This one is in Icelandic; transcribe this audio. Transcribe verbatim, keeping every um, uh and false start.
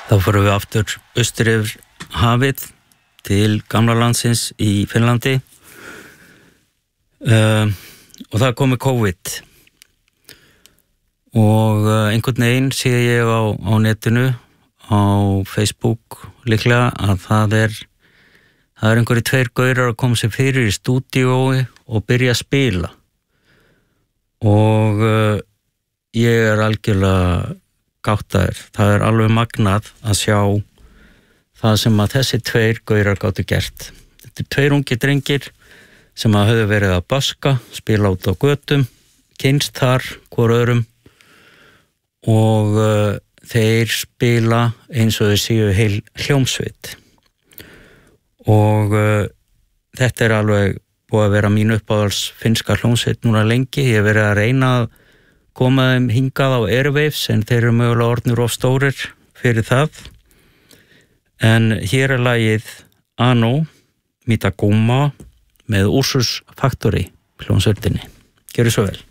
Þá fórum við aftur austur yfir hafið til gamla landsins í Finnlandi uh, og það komi COVID og uh, einhvern veginn sé ég á, á netinu á Facebook líklega að það er það er einhverju tveir gaurar að koma sér fyrir í stúdíói og byrja að spila og uh, ég er algjörlega gáttaður. Það er alveg magnað að sjá það sem að þessi tveir gaurar gátu gert. Þetta er tveir ungi drengir sem að höfðu verið að baska, spila út á götum, kynnst þar hvor öðrum og uh, þeir spila eins og þeir séu heil hljómsveit. Og uh, þetta er alveg búið að vera mín uppáhalds finnska hljómsveit núna lengi. Ég hef verið að reyna að koma þeim hingað á Airwaves en þeir eru mögulega orðnir of stórir fyrir það. En hér er lagið Ano Mitaguma með Ursus Factory hljómsveitinni. Gjörðu svo vel.